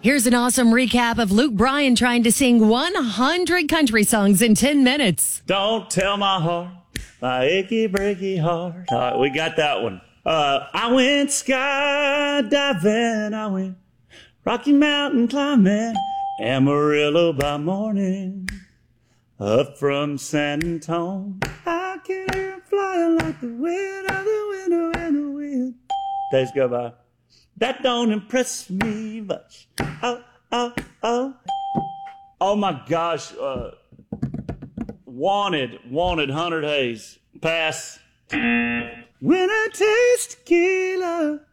Here's an awesome recap of Luke Bryan trying to sing 100 country songs in 10 minutes. Don't tell my heart, my achy breaky heart. All right, we got that one. I went skydiving, I went Rocky Mountain climbing, Amarillo by morning, up from San Antonio. I can hear 'em flying like the wind of the window and the wind. Days go by. That don't impress me much. Oh my gosh. Wanted 100 Hayes. Pass. When I taste tequila.